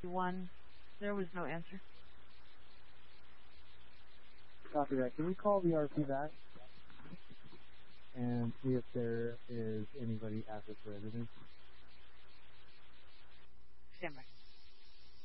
One. There was no answer. Copy that. Can we call the RP back and see if there is anybody at this residence? Stand by.